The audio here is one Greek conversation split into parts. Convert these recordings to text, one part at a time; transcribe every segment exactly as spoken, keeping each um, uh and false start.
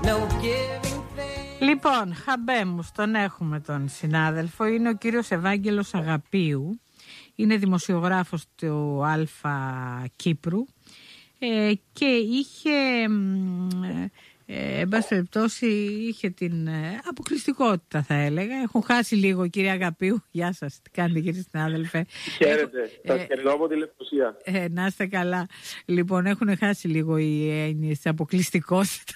Λοιπόν, Χαμπέμους, τον έχουμε τον συνάδελφο, είναι ο κύριος Ευάγγελος Αγαπίου, είναι δημοσιογράφος του Αλφα Κύπρου ε, και είχε, ε, εν πάση περιπτώσει, είχε την ε, αποκλειστικότητα, θα έλεγα. Έχουν χάσει λίγο, κύριε Αγαπίου. Γεια σας, τι κάνετε, κύριε συνάδελφε? Χαίρετε, σας χαιρετώ από τη Λευκοσία. Ε, να είστε καλά. Λοιπόν, έχουν χάσει λίγο οι έννοιες της αποκλειστικότητας.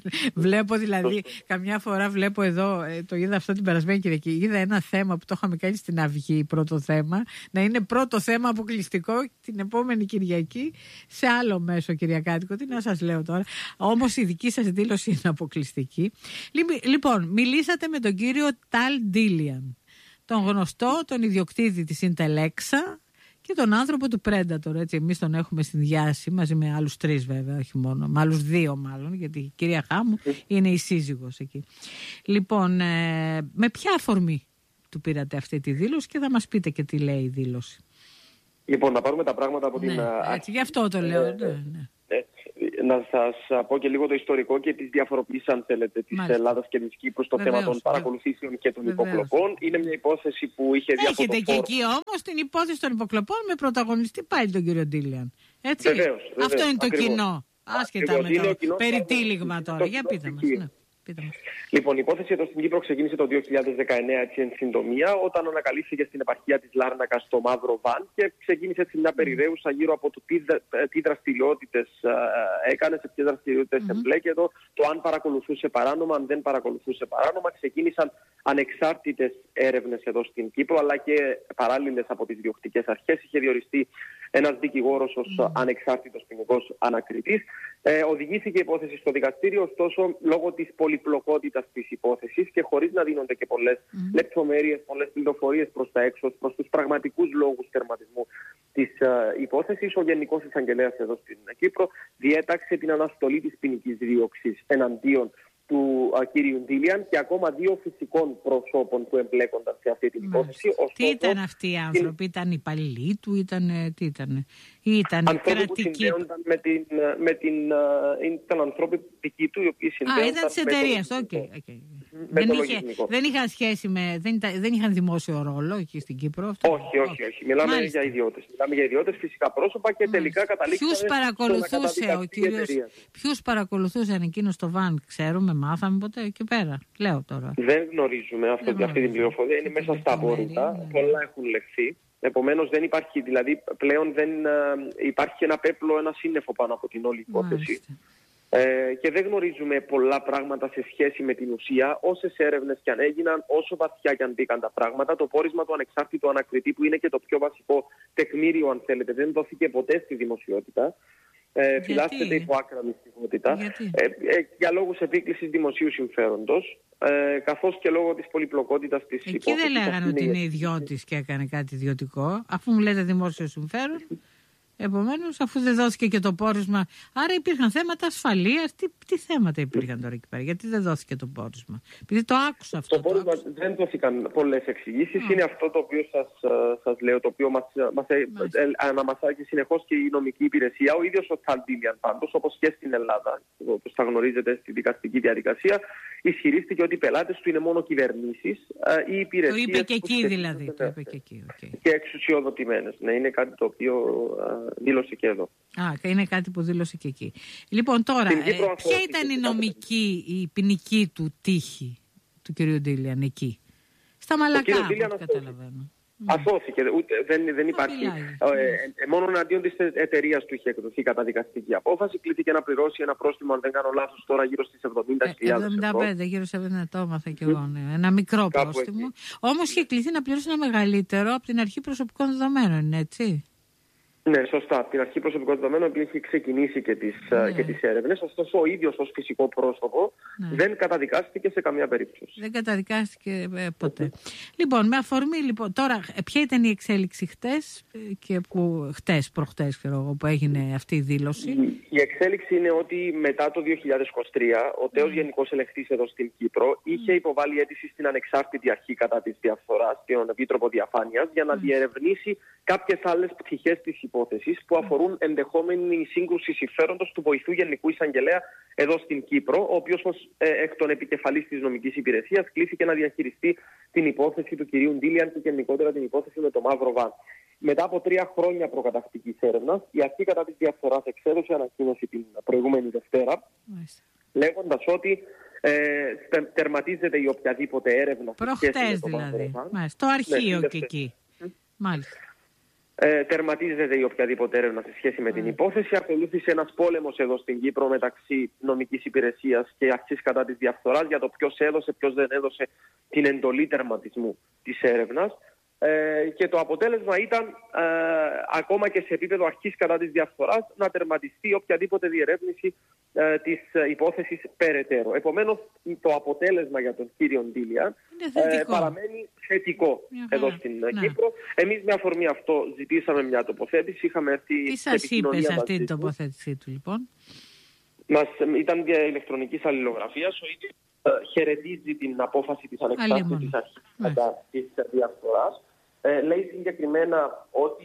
Βλέπω δηλαδή, καμιά φορά βλέπω εδώ, το είδα αυτό την περασμένη Κυριακή, είδα ένα θέμα που το είχαμε κάνει στην Αυγή, πρώτο θέμα, να είναι πρώτο θέμα αποκλειστικό την επόμενη Κυριακή σε άλλο μέσο κυριακάτικο. Τι να σας λέω τώρα. Όμως η δική σας δήλωση είναι αποκλειστική. Λοιπόν, μιλήσατε με τον κύριο Ταλ Ντίλιαν, τον γνωστό, τον ιδιοκτήτη της Ιντελέξα και τον άνθρωπο του Predator, έτσι. Εμείς τον έχουμε συνδυάσει μαζί με άλλους τρεις, βέβαια, όχι μόνο, με άλλους δύο μάλλον, γιατί η κυρία Χάμου είναι η σύζυγος εκεί. Λοιπόν, ε, με ποια αφορμή του πήρατε αυτή τη δήλωση και θα μας πείτε και τι λέει η δήλωση? Λοιπόν, να πάρουμε τα πράγματα από ναι, την αρχή. Έτσι, γι' αυτό το λέω. Ε, ναι, ναι. Να σας πω και λίγο το ιστορικό και τις διαφοροποιήσεις, αν θέλετε, της Μάλιστα. Ελλάδας και της Κύπρου στο Βεβαίως. θέμα των παρακολουθήσεων και των Βεβαίως. υποκλοπών. Είναι μια υπόθεση που είχε διαφοροποιήσει. Έχετε και εκεί όμως την υπόθεση των υποκλοπών με πρωταγωνιστή πάλι τον κύριο Ντίλιαν. Έτσι. Βεβαίως, βεβαίως, αυτό είναι το ακριβώς. κοινό. Άσχετα ακριβώς. με το περιτύλιγμα τώρα. Για πείτε μας. Ναι. Λοιπόν, η υπόθεση εδώ στην Κύπρο ξεκίνησε το δύο χιλιάδες δεκαεννέα, έτσι εν συντομία, όταν ανακαλύφθηκε στην επαρχία της Λάρνακας στο Μαύρο Βαν και ξεκίνησε έτσι μια περιραίουσα γύρω από το τι, τι δραστηριότητες έκανε, σε ποιες δραστηριότητες mm-hmm. εμπλέκεται, το αν παρακολουθούσε παράνομα, αν δεν παρακολουθούσε παράνομα. Ξεκίνησαν ανεξάρτητες έρευνες εδώ στην Κύπρο, αλλά και παράλληλες από τις διοκτικές αρχές. Είχε διοριστεί ένας δικηγόρος ως mm. ανεξάρτητος ποινικός ανακριτής. Ε, οδηγήθηκε η υπόθεση στο δικαστήριο, ωστόσο λόγω της πολυπλοκότητας της υπόθεσης και χωρίς να δίνονται και πολλές mm. λεπτομέρειες, πολλές πληροφορίες προς τα έξω, προς τους πραγματικούς λόγους τερματισμού της uh, υπόθεσης, ο Γενικός Εισαγγελέας εδώ στην Κύπρο διέταξε την αναστολή της ποινικής δίωξης εναντίον του uh, κύριου Ντίλιαν και ακόμα δύο φυσικών προσώπων που εμπλέκονταν σε αυτή την υπόθεση. Ωστόσο, τι ήταν αυτοί οι άνθρωποι, την... ήταν υπαλληλοί του, ήταν, τι ήταν, ήταν άνθρωποι κρατικοί. Που συνδέονταν με την, με την uh, ήταν ανθρώποι δικοί του, οι οποίοι συνδέονταν. Α, ήταν της εταιρείας, οκ. Okay, okay. Δεν, είχε, δεν είχαν σχέση με, δεν, ήταν, δεν είχαν δημόσιο ρόλο εκεί στην Κύπρο. Αυτό. Όχι, όχι, όχι. Μιλάμε Μάλιστα. για ιδιώτες. Μιλάμε για ιδιώτες, φυσικά πρόσωπα και Μάλιστα. τελικά καταλήξαμε ποιους παρακολουθούσε ο κύριος, ποιους παρακολουθούσαν εκείνο στο βαν, ξέρουμε, μάθαμε ποτέ εκεί πέρα. Λέω τώρα. Δεν γνωρίζουμε αυτό, δεν αυτή την πληροφορία. Είναι μέσα στα απόρριτα. Πολλά έχουν λεχθεί. Επομένως δεν υπάρχει, δηλαδή πλέον δεν uh, υπάρχει ένα πέπλο, ένα σύννεφο πάνω από την όλη υπόθεση. Ε, και δεν γνωρίζουμε πολλά πράγματα σε σχέση με την ουσία. Όσες έρευνες και αν έγιναν, όσο βαθιά και αν μπήκαν τα πράγματα, το πόρισμα του ανεξάρτητου ανακριτή, που είναι και το πιο βασικό τεκμήριο, αν θέλετε, δεν δόθηκε ποτέ στη δημοσιότητα. Ε, φυλάσσεται υπό άκρα μυστικότητα ε, ε, για λόγους επίκλησης δημοσίου συμφέροντος, ε, καθώς και λόγω της πολυπλοκότητας της Εκεί υπόθεσης. Εκεί δεν λέγανε ότι είναι ιδιώτης και έκανε κάτι ιδιωτικό, αφού μου λέτε δημόσιο συμφέρον. Επομένως, αφού δεν δόθηκε και το πόρισμα, άρα υπήρχαν θέματα ασφαλείας. Τι, τι θέματα υπήρχαν τώρα εκεί πέρα, γιατί δεν δόθηκε το πόρισμα? Επειδή το άκουσα αυτό. Το πόρισμα το δεν δόθηκαν πολλές εξηγήσεις. Mm. Είναι αυτό το οποίο σας, σας λέω, το οποίο μας, μας αναμασάγει συνεχώς και η νομική υπηρεσία. Ο ίδιος ο Ταλ Ντίλιαν, πάντως, όπως και στην Ελλάδα, όπως θα γνωρίζετε στη δικαστική διαδικασία, ισχυρίστηκε ότι οι πελάτες του είναι μόνο κυβερνήσεις ή υπηρεσίες. Το είπε και εκεί δηλαδή. Το είπε και εκεί. Okay. Και εξουσιοδοτημένες. Ναι, είναι κάτι το οποίο δήλωσε και εδώ. Α, είναι κάτι που δήλωσε και εκεί. Λοιπόν, τώρα, ε, ποια ήταν η νομική, η ποινική του τύχη του κ. Ντίλιαν εκεί? Στα Μαλακά, από ό,τι καταλαβαίνω. Ασώθηκε, ούτε, δεν, δεν υπάρχει. Ε, ε, μόνο εναντίον της εταιρείας του είχε εκδοθεί καταδικαστική απόφαση. Κλήθηκε να πληρώσει ένα πρόστιμο, αν δεν κάνω λάθος, τώρα γύρω στις εβδομήντα χιλιάδες ευρώ. εβδομήντα πέντε, γύρω σε εβδομήντα, το έμαθα κι εγώ. Ναι. Ένα μικρό Κάπου πρόστιμο. Εκεί. Όμως είχε κληθεί να πληρώσει ένα μεγαλύτερο από την αρχή προσωπικών δεδομένων, έτσι? Ναι, σωστά. Από την αρχή προσωπικών δεδομένων έχει ξεκινήσει και τις, ναι. και τις έρευνες. Ωστόσο, ο ίδιος ως φυσικό πρόσωπο ναι. δεν καταδικάστηκε σε καμία περίπτωση. Δεν καταδικάστηκε ε, ποτέ. Mm-hmm. Λοιπόν, με αφορμή, λοιπόν, τώρα, ποια ήταν η εξέλιξη χτες και που, χτες, προχτές, ξέρω εγώ, που έγινε αυτή η δήλωση? Η, η εξέλιξη είναι ότι μετά το δύο χιλιάδες είκοσι τρία, ο τέος mm. Γενικός Ελεγκτής εδώ στην Κύπρο mm. είχε υποβάλει αίτηση στην ανεξάρτητη αρχή κατά της διαφθοράς, την Επίτροπο Διαφάνειας, για να mm. διερευνήσει κάποιες άλλες πτυχές της υπόθεσης. υπόθεσης που αφορούν ενδεχόμενη σύγκρουση συμφέροντος του βοηθού Γενικού Εισαγγελέα εδώ στην Κύπρο, ο οποίος ως ε, εκ των επικεφαλής της νομικής υπηρεσίας κλήθηκε να διαχειριστεί την υπόθεση του κυρίου Ντίλιαν και γενικότερα την υπόθεση με το Μαύρο Βαν. Μετά από τρία χρόνια προκαταρκτικής έρευνας, η αρχή κατά της διαφθοράς εξέδωσε ανακοίνωση την προηγούμενη Δευτέρα, λέγοντας ότι ε, τερματίζεται η οποιαδήποτε έρευνα. Προχτές δηλαδή. Στο αρχείο ναι, και εκεί. Mm. Μάλιστα. Ε, τερματίζεται η οποιαδήποτε έρευνα σε σχέση με mm. την υπόθεση. Ακολούθησε ένας πόλεμος εδώ στην Κύπρο μεταξύ νομικής υπηρεσίας και αρχής κατά της διαφθοράς για το ποιος έδωσε, ποιος δεν έδωσε την εντολή τερματισμού της έρευνας. Ε, και το αποτέλεσμα ήταν ε, ακόμα και σε επίπεδο αρχής κατά της διαφθοράς να τερματιστεί οποιαδήποτε διερεύνηση ε, της υπόθεσης περαιτέρω. Επομένως το αποτέλεσμα για τον κύριο Ντίλιαν ε, παραμένει θετικό yeah, εδώ στην ναι. Κύπρο. Εμείς με αφορμή αυτό ζητήσαμε μια τοποθέτηση. Είχαμε έρθει. Τι σας είπε σε αυτή την τοποθέτησή του λοιπόν? Μας, ήταν δια ηλεκτρονικής αλληλογραφίας. Ο ίδιος ε, χαιρετίζει την απόφαση της ανεξάρτητης αρχής κατά της διαφθοράς. Ε, λέει συγκεκριμένα ότι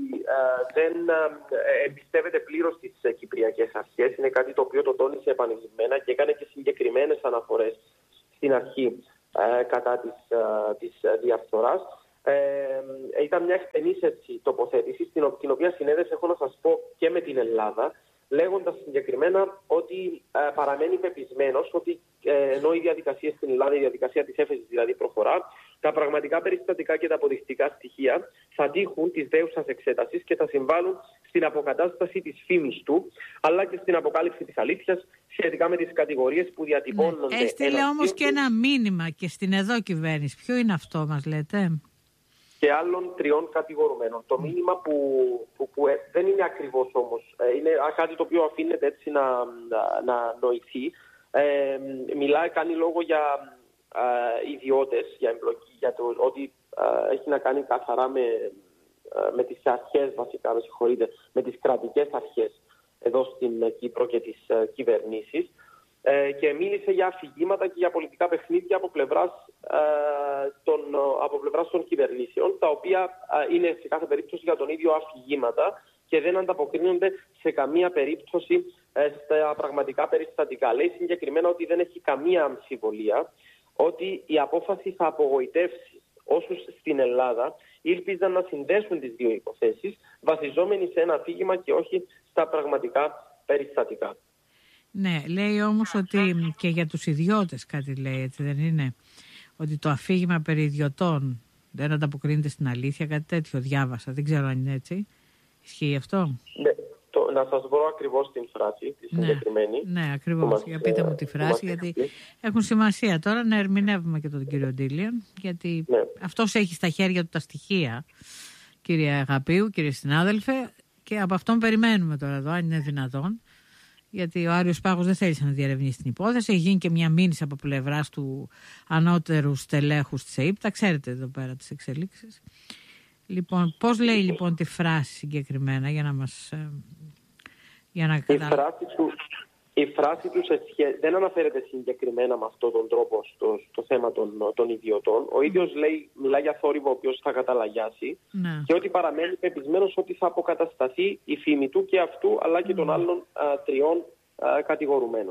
ε, δεν ε, εμπιστεύεται πλήρως τις ε, κυπριακές αρχές. Είναι κάτι το οποίο το τόνισε επανειλημμένα και έκανε και συγκεκριμένες αναφορές στην αρχή ε, κατά της, ε, της διαφθοράς. Ε, ε, ήταν μια εκτενής έτσι, τοποθέτηση, την, την οποία συνέδεσε, έχω να σας πω, και με την Ελλάδα, λέγοντας συγκεκριμένα ότι ε, παραμένει πεπισμένος ότι ε, ενώ η διαδικασία στην Ελλάδα, η διαδικασία της έφεσης δηλαδή προχωρά, τα πραγματικά περιστατικά και τα αποδεικτικά στοιχεία θα τύχουν της δέουσας εξέτασης και θα συμβάλλουν στην αποκατάσταση της φήμης του, αλλά και στην αποκάλυψη της αλήθειας σχετικά με τις κατηγορίες που διατυπώνονται. Ναι. Έστειλε όμως και ένα μήνυμα και στην εδώ κυβέρνηση. Ποιο είναι αυτό, μας λέτε? Και άλλων τριών κατηγορουμένων. Το μήνυμα που, που, που ε, δεν είναι ακριβώς όμως, ε, είναι κάτι το οποίο αφήνεται έτσι να, να, να νοηθεί. Ε, μιλάει, κάνει λόγο για ε, ιδιώτες, για εμπλοκή, για το ότι ε, έχει να κάνει καθαρά με, ε, με τις αρχές βασικά, με συγχωρείτε, με τις κρατικές αρχές εδώ στην Κύπρο και τις ε, κυβερνήσεις. Ε, και μίλησε για αφηγήματα και για πολιτικά παιχνίδια από πλευράς, ε, των, από πλευράς των κυβερνήσεων, τα οποία ε, είναι σε κάθε περίπτωση για τον ίδιο αφηγήματα και δεν ανταποκρίνονται σε καμία περίπτωση ε, στα πραγματικά περιστατικά. Λέει συγκεκριμένα ότι δεν έχει καμία αμφιβολία ότι η απόφαση θα απογοητεύσει όσους στην Ελλάδα ήλπιζαν να συνδέσουν τις δύο υποθέσεις βασιζόμενοι σε ένα αφήγημα και όχι στα πραγματικά περιστατικά. Ναι, λέει όμως ότι και για τους ιδιώτες κάτι λέει, έτσι δεν είναι? Ότι το αφήγημα περί ιδιωτών δεν ανταποκρίνεται στην αλήθεια, κάτι τέτοιο διάβασα, δεν ξέρω αν είναι έτσι. Ισχύει αυτό? Ναι, το, να σας βρω ακριβώς την φράση, τη συγκεκριμένη. Ναι, ναι ακριβώς. Για πείτε μου τη φράση, γιατί έχουν σημασία τώρα να ερμηνεύουμε και τον κύριο Ντίλιαν, γιατί ναι. αυτός έχει στα χέρια του τα στοιχεία, κύριε Αγαπίου, κύριε συνάδελφε, και από αυτόν περιμένουμε τώρα εδώ, αν είναι δυνατόν. Γιατί ο Άριος Πάγος δεν θέλησε να διερευνήσει την υπόθεση. Έχει γίνει και μια μήνυση από πλευράς του ανώτερου στελέχους της ΕΥΠΤΑ. Ξέρετε εδώ πέρα τις εξελίξεις. Λοιπόν, πώς λέει λοιπόν τη φράση συγκεκριμένα για να μας... Για να η, φράση του, η φράση του σε σχέ... δεν αναφέρεται συγκεκριμένα με αυτόν τον τρόπο στο, στο θέμα των, των ιδιωτών. Ο ίδιος λέει, μιλάει για θόρυβο ο οποίος θα καταλαγιάσει ναι. και ότι παραμένει πεπισμένος ότι θα αποκατασταθεί η φήμη του και αυτού αλλά και των άλλων α, τριών α, κατηγορουμένων.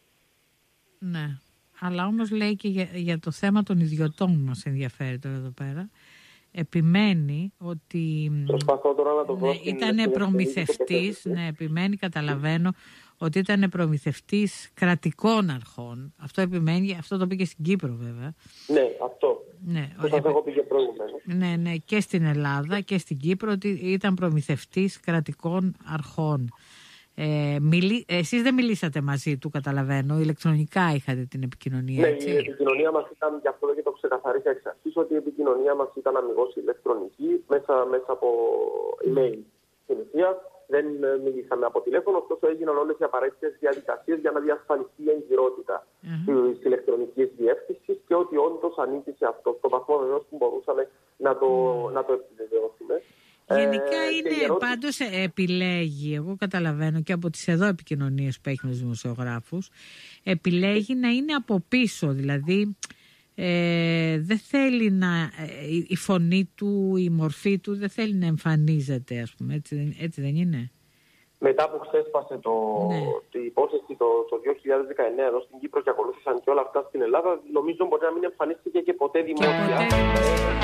Ναι, αλλά όμως λέει και για, για το θέμα των ιδιωτών μας ενδιαφέρει τώρα εδώ πέρα. Επιμένει ότι τώρα να το ναι, ήταν προμηθευτής, ναι, επιμένει, καταλαβαίνω, ότι ήταν προμηθευτής κρατικών αρχών. Αυτό επιμένει, αυτό το πήγε στην Κύπρο βέβαια. Ναι, αυτό. Ναι, το επι... εγώ πήγε προηγουμένως. Ναι, ναι, και στην Ελλάδα και στην Κύπρο ότι ήταν προμηθευτής κρατικών αρχών. Ε, μιλή... Εσείς δεν μιλήσατε μαζί του, καταλαβαίνω, ηλεκτρονικά είχατε την επικοινωνία. Ναι, έτσι. Η επικοινωνία μας ήταν, γι' αυτό και το ξεκαθαρίσα εξ αρχής, ότι η επικοινωνία μας ήταν αμιγώς ηλεκτρονική, μέσα, μέσα από email στην ουσία. Δεν μιλήσαμε από τηλέφωνο, ωστόσο έγιναν όλες οι απαραίτητες διαδικασίες για να διασφαλιστεί η εγκυρότητα mm-hmm. της ηλεκτρονικής διεύθυνσης και ότι όντως ανήκει σε αυτό, στο βαθμό βεβαίως που μπορούσαμε να το, mm. να το επιβεβαιώσουμε. Γενικά ε, είναι, ερώτηση... πάντως επιλέγει, εγώ καταλαβαίνω και από τις εδώ επικοινωνίες που έχει με τους δημοσιογράφους, επιλέγει να είναι από πίσω, δηλαδή ε, δεν θέλει να, ε, η φωνή του, η μορφή του δεν θέλει να εμφανίζεται, ας πούμε, έτσι, έτσι δεν είναι? Μετά που ξέσπασε το, ναι. η υπόθεση το, το δύο χιλιάδες δεκαεννέα εδώ στην Κύπρο και ακολούθησαν και όλα αυτά στην Ελλάδα, νομίζω μπορεί να μην εμφανίστηκε και ποτέ δημόσια. Και ποτέ...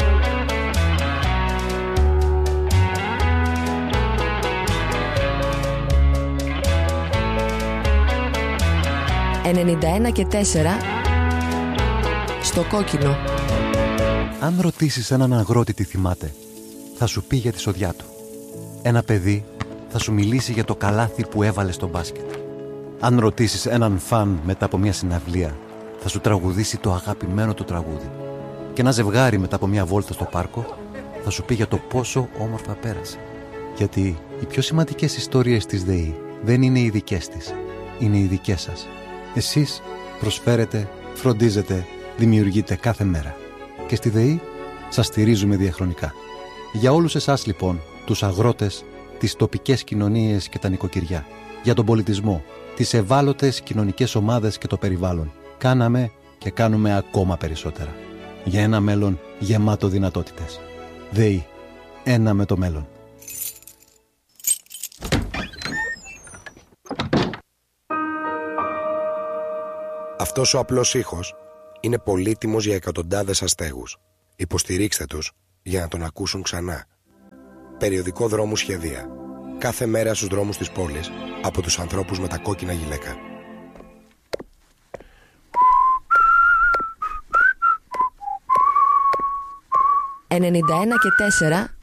ενενήντα ένα και τέσσερα στο κόκκινο. Αν ρωτήσεις έναν αγρότη τι θυμάται, θα σου πει για τη σοδιά του. Ένα παιδί θα σου μιλήσει για το καλάθι που έβαλε στο μπάσκετ. Αν ρωτήσεις έναν φαν μετά από μια συναυλία, θα σου τραγουδήσει το αγαπημένο του τραγούδι. Και ένα ζευγάρι μετά από μια βόλτα στο πάρκο θα σου πει για το πόσο όμορφα πέρασε. Γιατί οι πιο σημαντικές ιστορίες της ΔΕΗ δεν είναι οι δικές της, είναι οι δικές σας. Εσείς προσφέρετε, φροντίζετε, δημιουργείτε κάθε μέρα. Και στη ΔΕΗ σας στηρίζουμε διαχρονικά. Για όλους εσάς λοιπόν, τους αγρότες, τις τοπικές κοινωνίες και τα νοικοκυριά, για τον πολιτισμό, τις ευάλωτες κοινωνικές ομάδες και το περιβάλλον, κάναμε και κάνουμε ακόμα περισσότερα. Για ένα μέλλον γεμάτο δυνατότητες. ΔΕΗ. Ένα με το μέλλον. Αυτός ο απλός ήχος είναι πολύτιμος για εκατοντάδες αστέγους. Υποστηρίξτε τους για να τον ακούσουν ξανά. Περιοδικό Δρόμου Σχεδία. Κάθε μέρα στους δρόμους της πόλης από τους ανθρώπους με τα κόκκινα γυλαίκα. ενενήντα ένα και τέσσερα